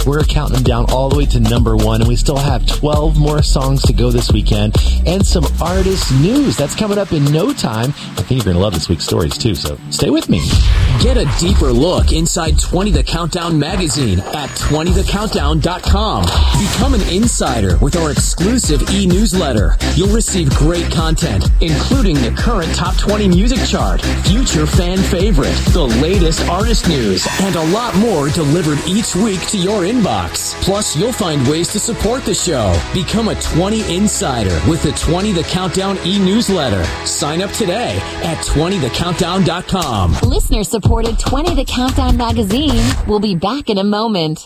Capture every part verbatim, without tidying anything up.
We're counting them down all the way to number one, and we still have twelve more songs to go this weekend, and some artist news. That's coming up in no time. I think you're going to love this week's stories, too, so stay with me. Get a deeper look inside twenty The Countdown magazine at twenty the countdown dot com. Become an insider with our exclusive e-newsletter. You'll receive great content, including the current top twenty music chart, future fan favorite, the latest artist news, and a lot more delivered each week to your inbox. Plus, you'll find ways to support the show. Become a twenty insider with the twenty The Countdown e-newsletter. Sign up today at twenty the countdown dot com. Listener-supported twenty The Countdown magazine will be back in a moment.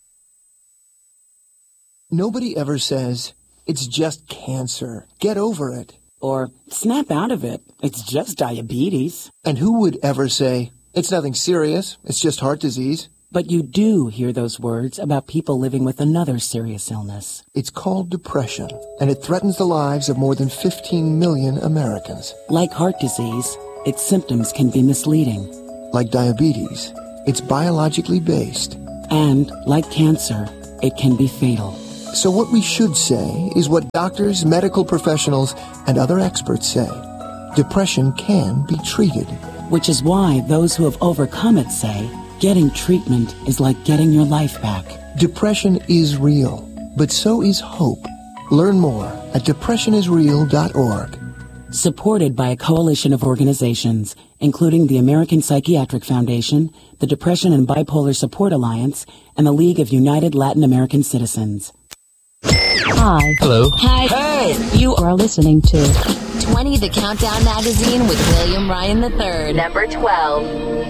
Nobody ever says, it's just cancer. Get over it. Or, snap out of it. It's just diabetes. And who would ever say, it's nothing serious. It's just heart disease. But you do hear those words about people living with another serious illness. It's called depression, and it threatens the lives of more than fifteen million Americans. Like heart disease, its symptoms can be misleading. Like diabetes, it's biologically based. And, like cancer, it can be fatal. So what we should say is what doctors, medical professionals, and other experts say. Depression can be treated. Which is why those who have overcome it say, getting treatment is like getting your life back. Depression is real, but so is hope. Learn more at depression is real dot org. Supported by a coalition of organizations, including the American Psychiatric Foundation, the Depression and Bipolar Support Alliance, and the League of United Latin American Citizens. Hi. Hello. Hi. Hey. You are listening to twenty The Countdown magazine with William Ryan the third. Number twelve.